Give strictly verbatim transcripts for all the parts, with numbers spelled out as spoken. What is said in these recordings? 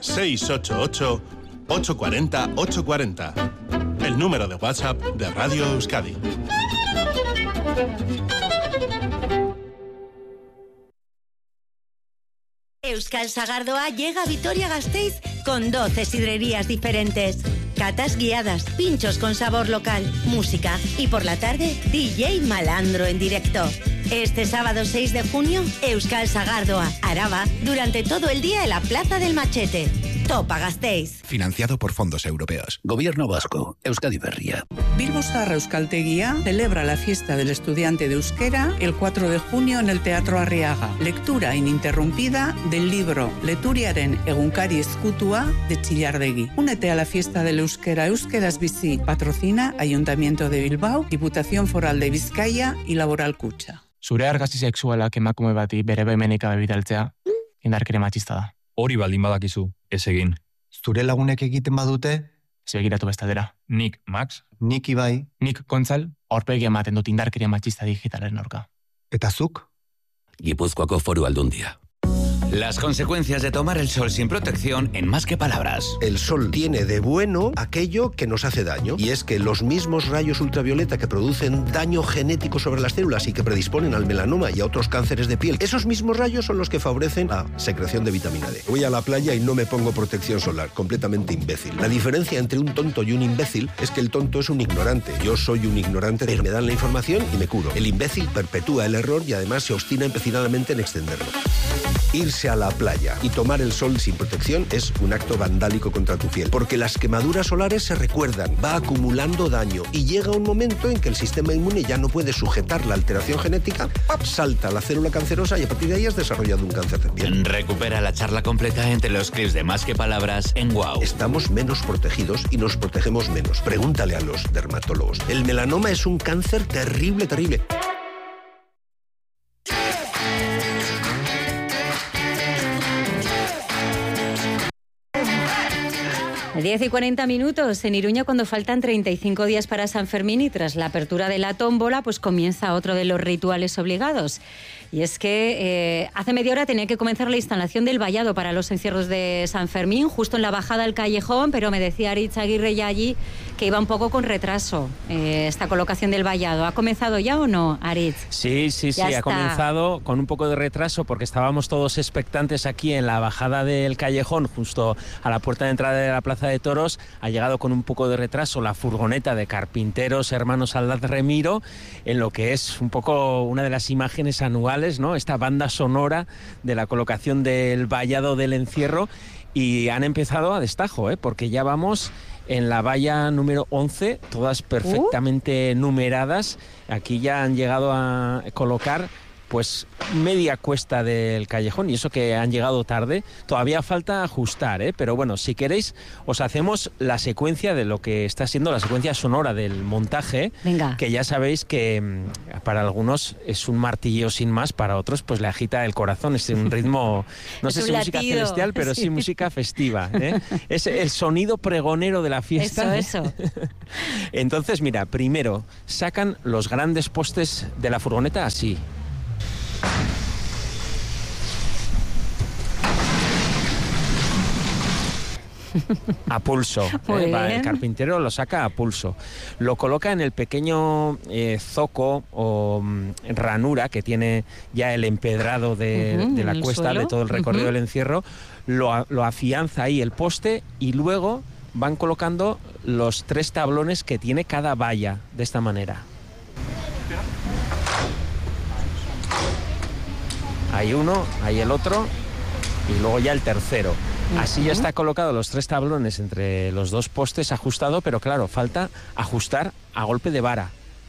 seis ocho ocho, ocho cuatro cero, ocho cuatro cero. El número de WhatsApp de Radio Euskadi. Euskal Sagardoa llega a Vitoria-Gasteiz con doce sidrerías diferentes. Catas guiadas, pinchos con sabor local, música y por la tarde D J Malandro en directo. Este sábado seis de junio, Euskal Sagardoa, Araba, durante todo el día en la Plaza del Machete. Topa Gasteiz. Financiado por fondos europeos. Gobierno vasco. Euskadi Berria. Bilbo Zaharra Euskaltegia celebra la fiesta del estudiante de euskera el cuatro de junio en el Teatro Arriaga. Lectura ininterrumpida del libro Leturiaren egunkari ezkutua de Chillardegui. Únete a la fiesta del euskera Euskeraz Bizi. Patrocina Ayuntamiento de Bilbao, Diputación Foral de Bizkaia y Laboral Kutxa. Zure argazki sexualak emakume bati bere baimenik gabe bidaltzea indarkeria matxista da. Hori baldin badakizu, ez egin. Zure lagunek egiten badute? Ez begiratu bestadera. Nik, Max? Nik Ibai. Nik, Gontzal, aurpegi ematen dut indarkeria matxista digitalen aurka. Eta zuk? Gipuzkoako Foru Aldundia. Las consecuencias de tomar el sol sin protección en Más que Palabras. El sol tiene de bueno aquello que nos hace daño, y es que los mismos rayos ultravioleta que producen daño genético sobre las células y que predisponen al melanoma y a otros cánceres de piel, esos mismos rayos son los que favorecen la secreción de vitamina D. Voy a la playa y no me pongo protección solar, completamente imbécil. La diferencia entre un tonto y un imbécil es que el tonto es un ignorante. Yo soy un ignorante, pero me dan la información y me curo. El imbécil perpetúa el error y además se obstina empecinadamente en extenderlo. Irse a la playa y tomar el sol sin protección es un acto vandálico contra tu piel, porque las quemaduras solares se recuerdan, va acumulando daño y llega un momento en que el sistema inmune ya no puede sujetar la alteración genética, ¡pap!, salta la célula cancerosa y a partir de ahí has desarrollado un cáncer de piel. Recupera la charla completa entre los clips de Más que Palabras en Wow. Estamos menos protegidos y nos protegemos menos. Pregúntale a los dermatólogos. El melanoma es un cáncer terrible, terrible. diez y cuarenta minutos en Iruña, cuando faltan treinta y cinco días para San Fermín y tras la apertura de la tómbola, pues comienza otro de los rituales obligados. Y es que eh, hace media hora tenía que comenzar la instalación del vallado para los encierros de San Fermín, justo en la bajada al callejón, pero me decía Aritz Aguirre ya allí que iba un poco con retraso eh, esta colocación del vallado. ¿Ha comenzado ya o no, Aritz? Sí, sí, sí, ha comenzado con un poco de retraso porque estábamos todos expectantes aquí en la bajada del callejón, justo a la puerta de entrada de la Plaza de Toros. Ha llegado con un poco de retraso la furgoneta de carpinteros Hermanos Aldaz Remiro, en lo que es un poco una de las imágenes anuales, ¿no? Esta banda sonora de la colocación del vallado del encierro, y han empezado a destajo, ¿eh? Porque ya vamos en la valla número once, todas perfectamente uh. numeradas. Aquí ya han llegado a colocar pues media cuesta del callejón, y eso que han llegado tarde. Todavía falta ajustar, ¿eh? Pero bueno, si queréis os hacemos la secuencia de lo que está siendo la secuencia sonora del montaje. Venga. Que ya sabéis que para algunos es un martilleo sin más, para otros pues le agita el corazón. Es un ritmo, no sé si música celestial, pero sí, sí música festiva, ¿eh? Es el sonido pregonero de la fiesta. Eso, eso. Entonces, mira, primero sacan los grandes postes de la furgoneta así. A pulso, ¿eh? Va, el carpintero lo saca a pulso, lo coloca en el pequeño eh, zoco o um, ranura que tiene ya el empedrado de, uh-huh, de la cuesta, suelo, de todo el recorrido uh-huh. del encierro, lo, lo afianza ahí el poste, y luego van colocando los tres tablones que tiene cada valla de esta manera. Hay uno, hay el otro y luego ya el tercero. Así ya está colocado los tres tablones entre los dos postes, ajustado, pero claro, falta ajustar a golpe de vara.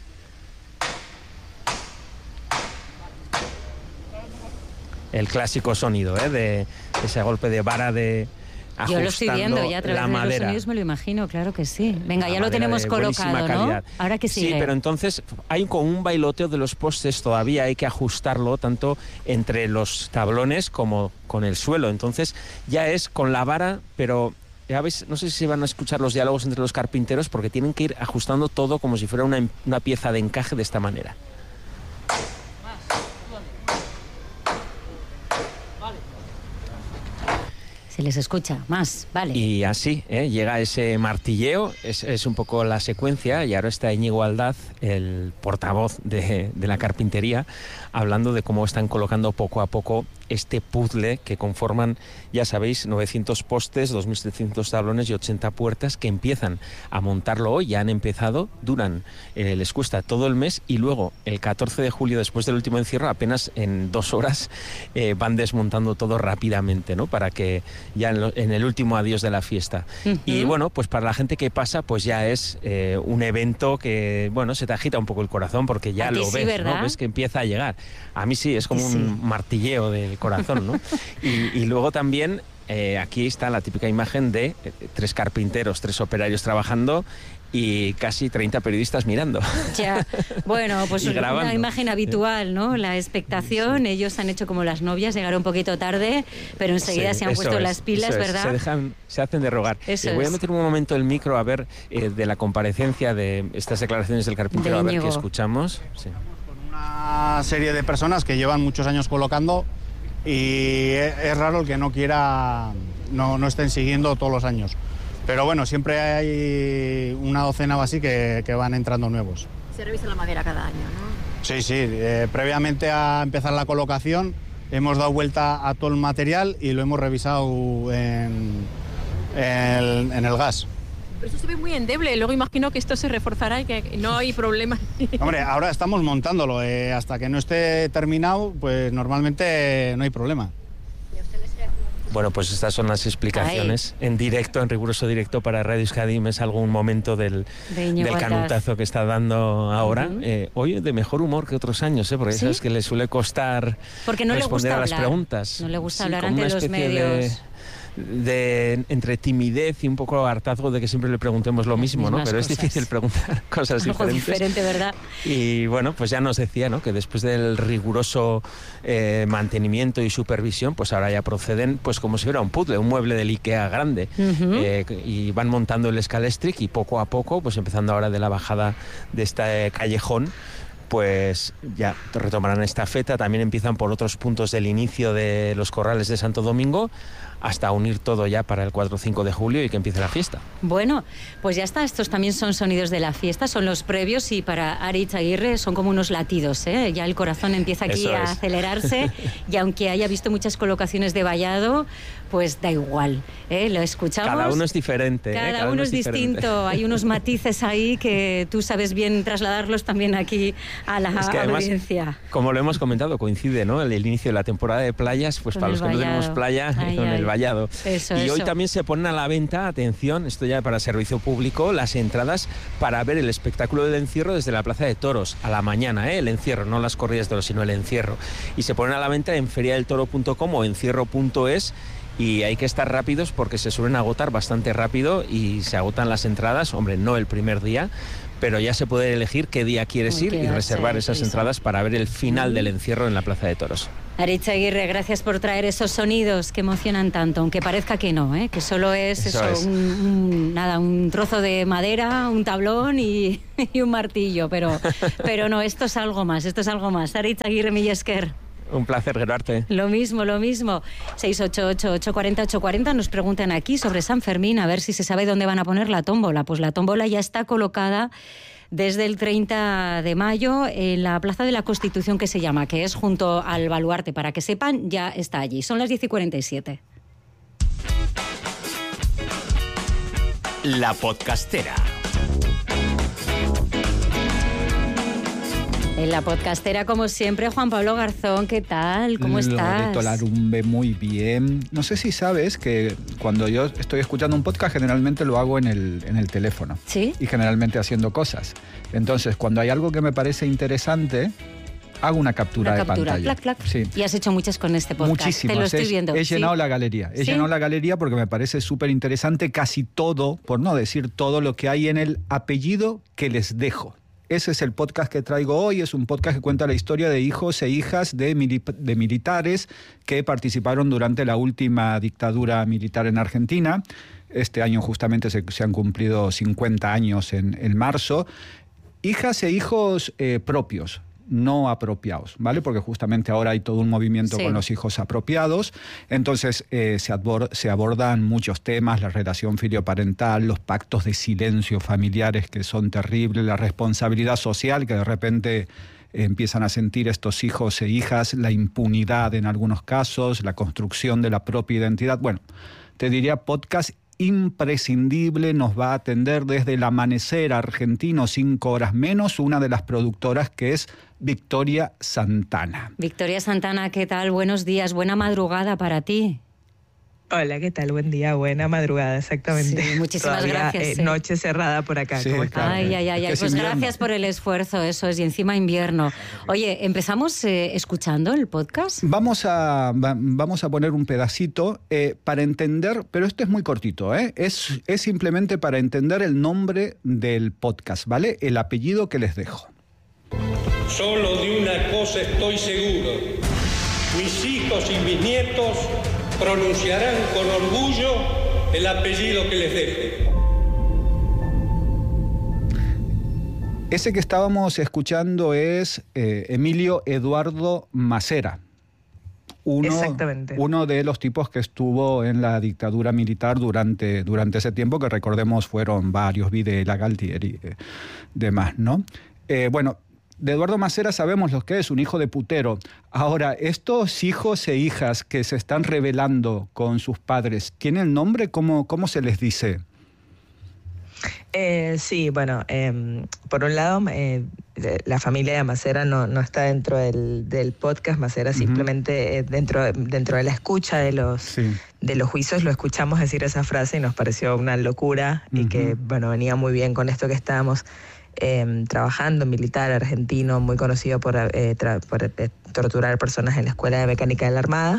El clásico sonido, ¿eh? de ese golpe de vara de ajustando. Yo lo estoy viendo ya a través la de madera. Los sonidos, me lo imagino, claro que sí. Venga, la ya lo tenemos colocado, ¿no? Ahora que sigue. Sí, pero entonces hay con un bailoteo de los postes, todavía hay que ajustarlo tanto entre los tablones como con el suelo. Entonces ya es con la vara, pero ya ves, no sé si van a escuchar los diálogos entre los carpinteros, porque tienen que ir ajustando todo como si fuera una, una pieza de encaje de esta manera. Se les escucha más, vale. Y así, ¿eh? llega ese martilleo, es, es un poco la secuencia, y ahora está Íñigo Aldaz, el portavoz de, de la carpintería, hablando de cómo están colocando poco a poco este puzzle que conforman, ya sabéis, novecientos postes, dos mil setecientos tablones y ochenta puertas, que empiezan a montarlo hoy, ya han empezado, duran, eh, les cuesta todo el mes, y luego el catorce de julio, después del último encierro, apenas en dos horas eh, van desmontando todo rápidamente, ¿no? Para que ya en, lo, en el último adiós de la fiesta. Uh-huh. Y bueno, pues para la gente que pasa, pues ya es eh, un evento que, bueno, se te agita un poco el corazón, porque ya lo sí, ves, ¿verdad? ¿no? Ves que empieza a llegar. A mí sí, es como sí. un martilleo del corazón, ¿no? y, y luego también, eh, aquí está la típica imagen de eh, tres carpinteros, tres operarios trabajando y casi treinta periodistas mirando. Ya, bueno, pues una, una imagen habitual, ¿no? La expectación, sí. Ellos han hecho como las novias, llegaron un poquito tarde, pero enseguida sí, se han puesto es, las pilas, ¿verdad? Se, dejan, se hacen de rogar. Eso eh, voy es. a meter un momento el micro a ver eh, de la comparecencia de estas declaraciones del carpintero, de a ver qué escuchamos. Sí. Una serie de personas que llevan muchos años colocando, y es raro el que no quiera, no, no estén siguiendo todos los años. Pero bueno, siempre hay una docena o así que, que van entrando nuevos. Se revisa la madera cada año, ¿no? Sí, sí. Eh, previamente a empezar la colocación hemos dado vuelta a todo el material y lo hemos revisado en, en, en el gas. Pero eso se ve muy endeble, luego imagino que esto se reforzará y que no hay problema. Hombre, ahora estamos montándolo, eh, hasta que no esté terminado, pues normalmente no hay problema. Bueno, pues estas son las explicaciones Ay. en directo, en riguroso directo para Radio Euskadi. Es algún momento del, de del canutazo que está dando ahora. Uh-huh. eh, hoy de mejor humor que otros años, ¿eh? Porque ¿Sí? sabes que le suele costar Porque no responder le gusta a las hablar. preguntas. No le gusta sí, hablar ante los medios. De... de entre timidez y un poco hartazgo de que siempre le preguntemos lo mismo, ¿no? Pero cosas. Es difícil preguntar cosas Algo diferentes. diferente, ¿verdad? Y bueno, pues ya nos decía, ¿no? Que después del riguroso eh, mantenimiento y supervisión, pues ahora ya proceden, pues como si fuera un puzzle, un mueble del IKEA grande. Uh-huh. eh, y van montando el escalestric y poco a poco, pues empezando ahora de la bajada de este callejón, pues ya retomarán esta feta. También empiezan por otros puntos del inicio de los corrales de Santo Domingo, hasta unir todo ya para el cuatro o cinco de julio y que empiece la fiesta. Bueno, pues ya está, estos también son sonidos de la fiesta, son los previos, y para Aritz Aguirre son como unos latidos, ¿eh? Ya el corazón empieza aquí Eso a es. acelerarse, y aunque haya visto muchas colocaciones de vallado, pues da igual, ¿eh? Lo escuchamos. Cada uno es diferente. Cada, ¿eh? Cada uno, uno es distinto, hay unos matices ahí que tú sabes bien trasladarlos también aquí a la es que audiencia. Además, como lo hemos comentado, coincide, ¿no? El, el inicio de la temporada de playas, pues con para los que vallado. no tenemos playa, ay, con ay. el vallado. Eso, y eso. hoy también se ponen a la venta, atención, esto ya para servicio público, las entradas para ver el espectáculo del encierro desde la Plaza de Toros, a la mañana, ¿eh? El encierro, no las corridas de toros, sino el encierro. Y se ponen a la venta en feria del toro punto com o encierro punto es. Y hay que estar rápidos porque se suelen agotar bastante rápido y se agotan las entradas, hombre, no el primer día, pero ya se puede elegir qué día quieres ir y reservar esas entradas para ver el final del encierro en la Plaza de Toros. Aritz Aguirre, gracias por traer esos sonidos que emocionan tanto, aunque parezca que no, ¿eh? Que solo es eso, eso es. Un, un, nada, un trozo de madera, un tablón y, y un martillo, pero, pero no, esto es algo más, esto es algo más. Aritz Aguirre, mila esker. Un placer, Gerarte. Lo mismo, lo mismo. seis ocho ocho, ocho cuatro cero, ocho cuatro cero nos preguntan aquí sobre San Fermín, a ver si se sabe dónde van a poner la tómbola. Pues la tómbola ya está colocada desde el treinta de mayo en la Plaza de la Constitución, que se llama, que es junto al Baluarte. Para que sepan, ya está allí. Son las diez y cuarenta y siete. La podcastera. En la podcastera, como siempre, Juan Pablo Garzón, ¿qué tal? ¿Cómo estás? Loreto Larumbe, muy bien. No sé si sabes que cuando yo estoy escuchando un podcast, generalmente lo hago en el, en el teléfono. ¿Sí? Y generalmente haciendo cosas. Entonces, cuando hay algo que me parece interesante, hago una captura, una de captura, pantalla. Plac, plac. Sí. Y has hecho muchas con este podcast. Muchísimas. Te lo estoy he, viendo. He llenado ¿Sí? la galería. He ¿Sí? llenado la galería porque me parece súper interesante casi todo, por no decir todo lo que hay en el apellido que les dejo. Ese es el podcast que traigo hoy. Es un podcast que cuenta la historia de hijos e hijas de, mili- de militares que participaron durante la última dictadura militar en Argentina. Este año justamente se, se han cumplido cincuenta años en, en marzo. Hijas e hijos eh, propios. no apropiados, ¿vale? Porque justamente ahora hay todo un movimiento sí. con los hijos apropiados. Entonces eh, se, abor- se abordan muchos temas, la relación filioparental, los pactos de silencio familiares que son terribles, la responsabilidad social que de repente eh, empiezan a sentir estos hijos e hijas, la impunidad en algunos casos, la construcción de la propia identidad. Bueno, te diría podcast imprescindible, nos va a atender desde el amanecer argentino, cinco horas menos, una de las productoras que es Victoria Santana. Victoria Santana, ¿qué tal? Buenos días, buena madrugada para ti. Hola, ¿qué tal? Buen día, buena madrugada, exactamente. Sí, muchísimas Todavía, gracias. Eh, sí. Noche cerrada por acá. Sí, ¿cómo claro. Ay, ay, ay, ay. Pues gracias por el esfuerzo, eso es, y encima invierno. Oye, ¿empezamos eh, escuchando el podcast? Vamos a, va, vamos a poner un pedacito eh, para entender, pero esto es muy cortito, ¿eh? es, es simplemente para entender el nombre del podcast, ¿vale? El apellido que les dejo. Solo de una cosa estoy seguro. Mis hijos y mis nietos pronunciarán con orgullo el apellido que les deje. Ese que estábamos escuchando es eh, Emilio Eduardo Macera. Uno, Exactamente. Uno de los tipos que estuvo en la dictadura militar durante, durante ese tiempo, que recordemos fueron varios, Videla, Galtieri, eh, demás, ¿no? Eh, bueno, de Eduardo Macera sabemos lo que es, un hijo de putero. Ahora, estos hijos e hijas que se están rebelando con sus padres, ¿tienen nombre? ¿Cómo, cómo se les dice? Eh, sí, bueno, eh, por un lado, eh, la familia de Macera no, no está dentro del, del podcast. Macera uh-huh. simplemente eh, dentro, dentro de la escucha de los, sí. de los juicios lo escuchamos decir esa frase y nos pareció una locura uh-huh. y que, bueno, venía muy bien con esto que estábamos Eh, trabajando, militar argentino, muy conocido por, eh, tra- por eh, torturar personas en la Escuela de Mecánica de la Armada.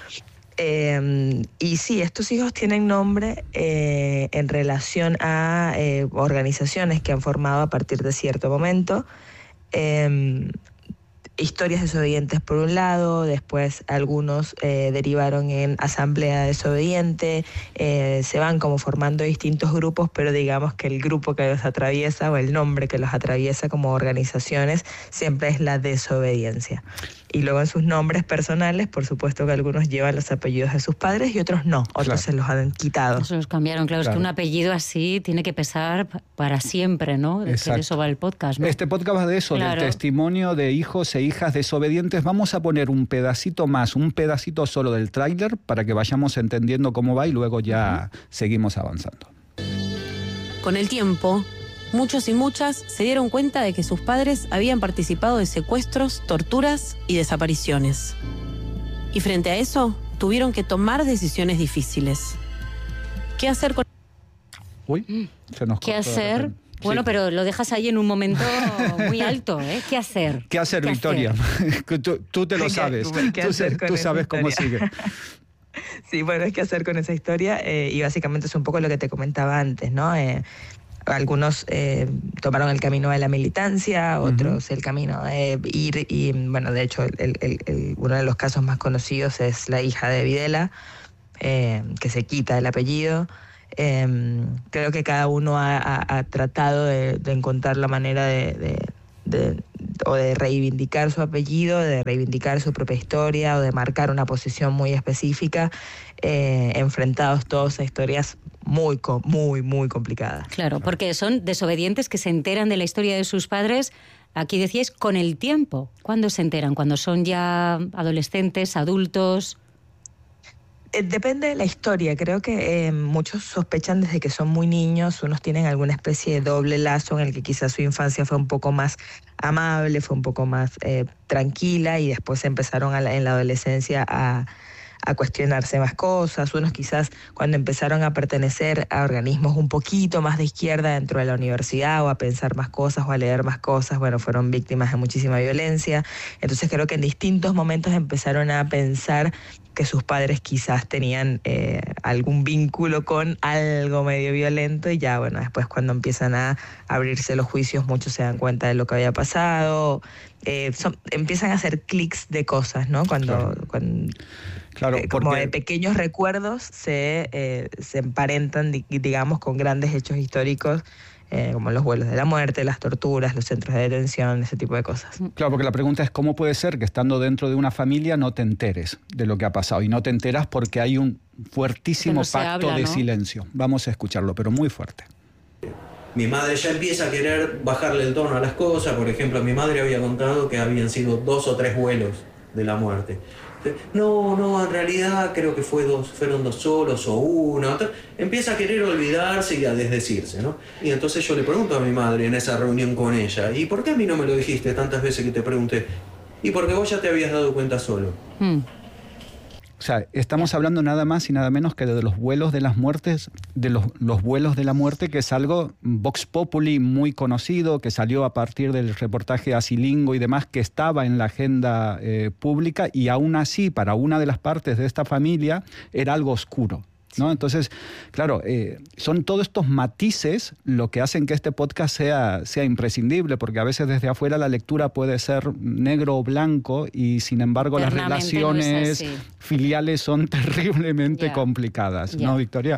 Eh, y sí, estos hijos tienen nombre eh, en relación a eh, organizaciones que han formado a partir de cierto momento. Eh, Historias Desobedientes por un lado, después algunos eh, derivaron en Asamblea Desobediente, eh, se van como formando distintos grupos, pero digamos que el grupo que los atraviesa o el nombre que los atraviesa como organizaciones siempre es la desobediencia. Y luego en sus nombres personales, por supuesto que algunos llevan los apellidos de sus padres y otros no, otros claro. se los han quitado. Se los cambiaron, claro, claro, es que un apellido así tiene que pesar para siempre, ¿no? De que de eso va el podcast, ¿no? Este podcast va de eso, claro. del testimonio de hijos e hijas desobedientes. Vamos a poner un pedacito más, un pedacito solo del tráiler para que vayamos entendiendo cómo va y luego ya uh-huh. seguimos avanzando. Con el tiempo, muchos y muchas se dieron cuenta de que sus padres habían participado de secuestros, torturas y desapariciones. Y frente a eso, tuvieron que tomar decisiones difíciles. ¿Qué hacer con...? Uy, se nos ¿Qué hacer? Bueno, sí. pero lo dejas ahí en un momento muy alto, ¿eh? ¿Qué hacer? ¿Qué hacer, ¿Qué Victoria? Hacer? tú, tú te lo sabes. ¿Qué, qué tú, tú sabes historia? Cómo sigue. Sí, bueno, es qué hacer con esa historia eh, y básicamente es un poco lo que te comentaba antes, ¿no? Eh, Algunos eh, tomaron el camino de la militancia, otros uh-huh. el camino de ir, y bueno, de hecho, el, el, el, uno de los casos más conocidos es la hija de Videla, eh, que se quita el apellido. Eh, creo que cada uno ha, ha, ha tratado de, de encontrar la manera de, de, de, o de reivindicar su apellido, de reivindicar su propia historia o de marcar una posición muy específica, eh, enfrentados todos a historias muy, muy, muy complicadas. Claro, porque son desobedientes que se enteran de la historia de sus padres, aquí decíais, con el tiempo. ¿Cuándo se enteran? ¿Cuando son ya adolescentes, adultos? Depende de la historia. Creo que eh, muchos sospechan desde que son muy niños, unos tienen alguna especie de doble lazo en el que quizás su infancia fue un poco más amable, fue un poco más eh, tranquila y después empezaron a la, en la adolescencia a, a cuestionarse más cosas. Unos quizás cuando empezaron a pertenecer a organismos un poquito más de izquierda dentro de la universidad o a pensar más cosas o a leer más cosas, bueno, fueron víctimas de muchísima violencia. Entonces creo que en distintos momentos empezaron a pensar que sus padres quizás tenían eh, algún vínculo con algo medio violento y ya, bueno, después cuando empiezan a abrirse los juicios muchos se dan cuenta de lo que había pasado, eh, son, empiezan a hacer clics de cosas, ¿no? Cuando, claro. cuando claro, eh, como de pequeños recuerdos se, eh, se emparentan, digamos, con grandes hechos históricos eh, como los vuelos de la muerte, las torturas, los centros de detención, ese tipo de cosas. Claro, porque la pregunta es cómo puede ser que estando dentro de una familia no te enteres de lo que ha pasado, y no te enteras porque hay un fuertísimo no pacto habla, de ¿no? silencio. Vamos a escucharlo, pero muy fuerte. Mi madre ya empieza a querer bajarle el tono a las cosas. Por ejemplo, mi madre había contado que habían sido dos o tres vuelos de la muerte. No, no, en realidad creo que fue dos, fueron dos solos o uno. Empieza a querer olvidarse y a desdecirse, ¿no? Y entonces yo le pregunto a mi madre en esa reunión con ella, ¿y por qué a mí no me lo dijiste tantas veces que te pregunté? Y porque vos ya te habías dado cuenta solo. Hmm. O sea, estamos hablando nada más y nada menos que de los vuelos de las muertes, de los, los vuelos de la muerte, que es algo Vox Populi muy conocido, que salió a partir del reportaje Asilingo y demás, que estaba en la agenda eh, pública, y aún así, para una de las partes de esta familia, era algo oscuro, ¿no? Entonces, claro, eh, son todos estos matices lo que hacen que este podcast sea, sea imprescindible, porque a veces desde afuera la lectura puede ser negro o blanco, y sin embargo las relaciones no filiales son terriblemente yeah. complicadas, yeah. ¿no, Victoria?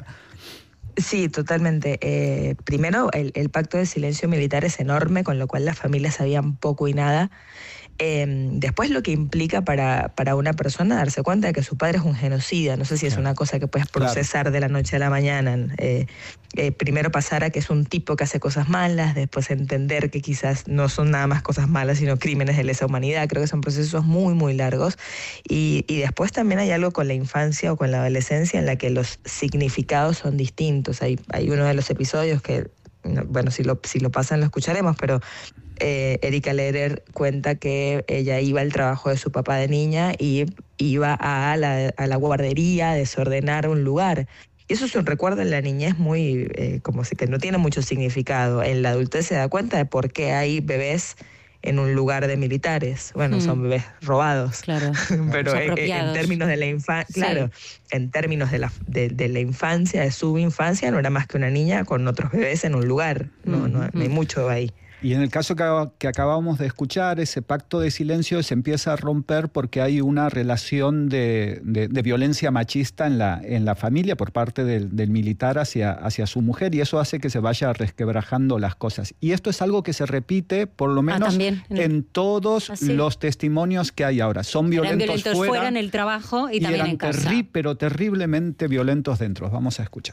Sí, totalmente. Eh, primero, el, el pacto de silencio militar es enorme, con lo cual las familias sabían poco y nada. Eh, después lo que implica para, para una persona darse cuenta de que su padre es un genocida. No sé si es una cosa que puedes procesar claro. de la noche a la mañana. Eh, eh, primero pasar a que es un tipo que hace cosas malas, después entender que quizás no son nada más cosas malas, sino crímenes de lesa humanidad. Creo que son procesos muy, muy largos. Y, y después también hay algo con la infancia o con la adolescencia en la que los significados son distintos. Hay, hay uno de los episodios que, bueno, si lo, si lo pasan lo escucharemos, pero Eh, Erika Lehrer cuenta que ella iba al trabajo de su papá de niña y iba a la, a la guardería a desordenar un lugar. Y eso es un recuerdo en la niñez muy, eh, como si que no tiene mucho significado. En la adultez se da cuenta de por qué hay bebés en un lugar de militares. Bueno, mm. son bebés robados. Claro. Pero en, en términos de la infancia, claro, sí. en términos de la, de, de la infancia, de su infancia, no era más que una niña con otros bebés en un lugar. No, mm. no, no hay mucho ahí. Y en el caso que, que acabamos de escuchar, ese pacto de silencio se empieza a romper porque hay una relación de, de, de violencia machista en la, en la familia por parte del, del militar hacia, hacia su mujer, y eso hace que se vaya resquebrajando las cosas. Y esto es algo que se repite, por lo menos, ah, también, en, en todos ¿Ah, sí? los testimonios que hay ahora. Son violentos, eran violentos fuera, fuera en el trabajo y, y también eran en casa. Terri, pero terriblemente violentos dentro. Vamos a escuchar.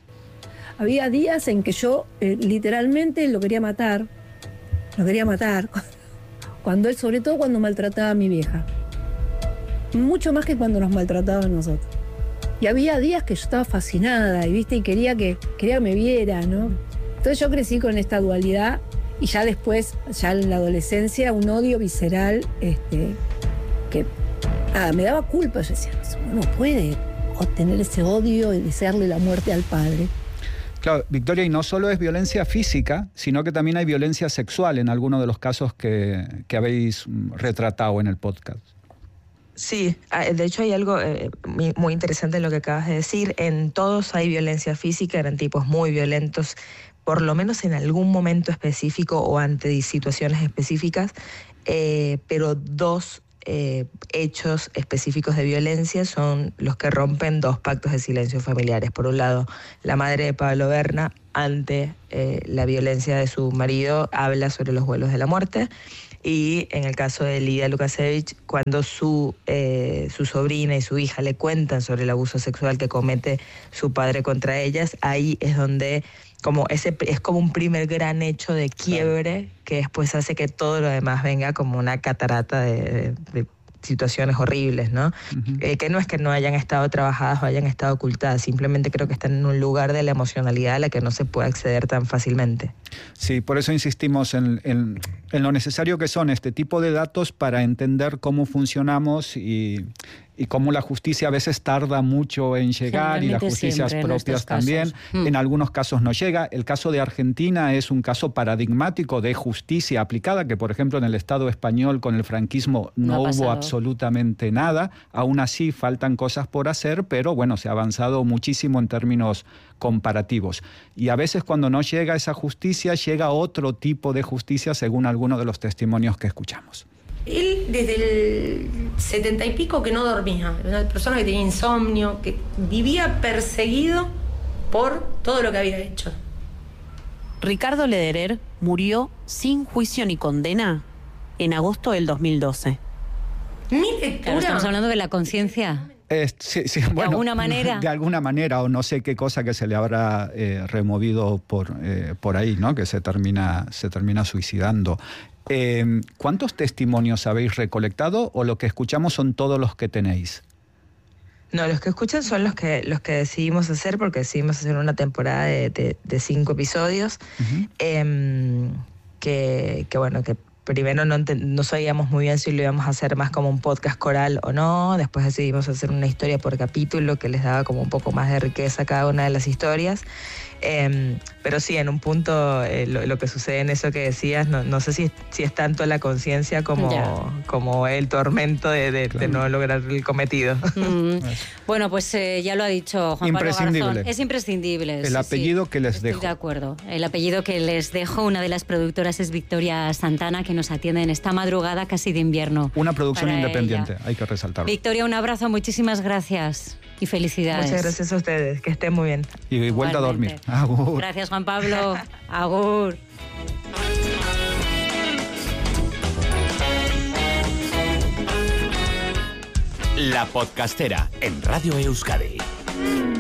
Había días en que yo eh, literalmente lo quería matar. Lo quería matar, cuando él, sobre todo cuando maltrataba a mi vieja. Mucho más que cuando nos maltrataba a nosotros. Y había días que yo estaba fascinada y, ¿viste? y quería, que, quería que me viera, ¿no? Entonces yo crecí con esta dualidad, y ya después, ya en la adolescencia, un odio visceral este, que nada, me daba culpa. Yo decía, uno no puede obtener ese odio y desearle la muerte al padre. Claro, Victoria, y no solo es violencia física, sino que también hay violencia sexual en algunos de los casos que, que habéis retratado en el podcast. Sí, de hecho hay algo eh, muy interesante en lo que acabas de decir. En todos hay violencia física, eran tipos muy violentos, por lo menos en algún momento específico o ante situaciones específicas, eh, pero dos Eh, hechos específicos de violencia son los que rompen dos pactos de silencio familiares. Por un lado, la madre de Pablo Berna, ante eh, la violencia de su marido, habla sobre los vuelos de la muerte, y en el caso de Lidia Lukasiewicz, cuando su, eh, su sobrina y su hija le cuentan sobre el abuso sexual que comete su padre contra ellas, ahí es donde como ese es como un primer gran hecho de quiebre que después hace que todo lo demás venga como una catarata de, de, de situaciones horribles, ¿no? Uh-huh. Eh, que no es que no hayan estado trabajadas o hayan estado ocultadas, simplemente creo que están en un lugar de la emocionalidad a la que no se puede acceder tan fácilmente. Sí, por eso insistimos en, en, en lo necesario que son este tipo de datos para entender cómo funcionamos y, y cómo la justicia a veces tarda mucho en llegar, y las justicias propias también. Mm. En algunos casos no llega. El caso de Argentina es un caso paradigmático de justicia aplicada, que por ejemplo en el Estado español con el franquismo no, no hubo absolutamente nada. Aún así faltan cosas por hacer, pero bueno, se ha avanzado muchísimo en términos comparativos. Y a veces cuando no llega esa justicia, llega otro tipo de justicia según algunos de los testimonios que escuchamos. Él desde el setenta y pico que no dormía, era una persona que tenía insomnio, que vivía perseguido por todo lo que había hecho. Ricardo Lederer murió sin juicio ni condena en agosto del dos mil doce. Mi lectura. Claro, estamos hablando de la conciencia. Eh, sí, sí, de bueno, alguna manera. De alguna manera, o no sé qué cosa que se le habrá eh, removido por, eh, por ahí, ¿no? Que se termina, se termina suicidando. Eh, ¿Cuántos testimonios habéis recolectado o lo que escuchamos son todos los que tenéis? No, los que escuchan son los que los que decidimos hacer, porque decidimos hacer una temporada de, de, de cinco episodios. Uh-huh. eh, que, que bueno, que primero no, no sabíamos muy bien si lo íbamos a hacer más como un podcast coral o no. Después decidimos hacer una historia por capítulo que les daba como un poco más de riqueza a cada una de las historias. Eh, pero sí, en un punto eh, lo, lo que sucede en eso que decías, no, no sé si, si es tanto la conciencia como, como el tormento de, de, claro. de no lograr el cometido. Mm. Bueno, pues eh, ya lo ha dicho Juan Pablo Garzón. Es imprescindible. El sí, apellido sí. que les Estoy dejo. de acuerdo. El apellido que les dejo, una de las productoras es Victoria Santana, que nos atiende en esta madrugada casi de invierno. Una producción independiente, ella. Hay que resaltarlo. Victoria, un abrazo, muchísimas gracias. Y felicidades. Muchas gracias a ustedes, que estén muy bien. Y vuelta a dormir. Agur. Gracias, Juan Pablo. Agur. La Podcastera en Radio Euskadi.